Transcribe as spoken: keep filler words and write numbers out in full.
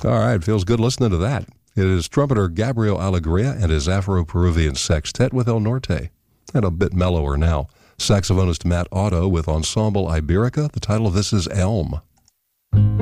All right, feels good listening to that. It is trumpeter Gabriel Alegria and his Afro-Peruvian Sextet with El Norte. And a bit mellower now. Saxophonist Matt Otto with Ensemble Iberica. The title of this is Elm.